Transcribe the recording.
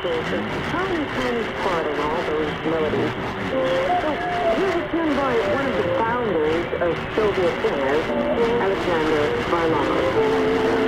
is a tiny, tiny part in all those melodies. So here's a tune by one of the founders of Soviet jazz, Alexander Varlamov.